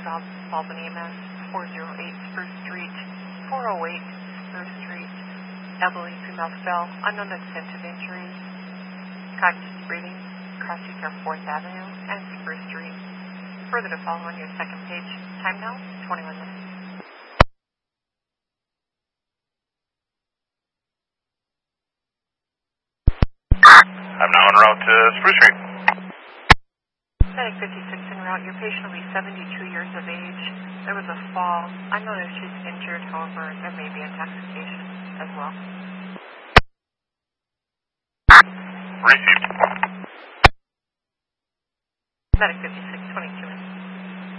Albany, Mass. 408 Spruce Street, 408 Spruce Street. Elderly female fell, unknown extent of injuries. Conscious breathing, crossing our 4th Avenue and Spruce Street. Further to follow on your second page. Time now, 21 minutes. I'm now en route to Spruce Street. Medic 56 en route. Your patient will be 72 years of age. There was a fall. Unknown if she's injured, however, there may be intoxication as well. Received. Medic 56, 22